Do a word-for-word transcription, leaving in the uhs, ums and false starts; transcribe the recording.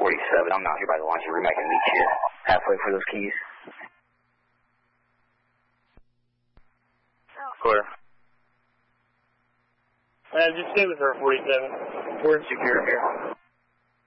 forty-seven. I'm out here by the launching room. I can meet you halfway for those keys. Clear. Uh, just stay with her, forty-seven. We're secure here.